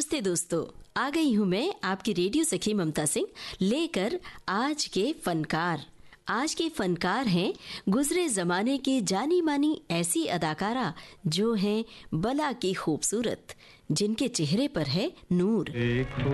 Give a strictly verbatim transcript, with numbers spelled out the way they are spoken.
नमस्ते दोस्तों, आ गई हूँ मैं आपकी रेडियो सखी ममता सिंह लेकर आज के फनकार। आज के फनकार हैं गुजरे जमाने की जानी मानी ऐसी अदाकारा जो हैं बला की खूबसूरत, जिनके चेहरे पर है नूर।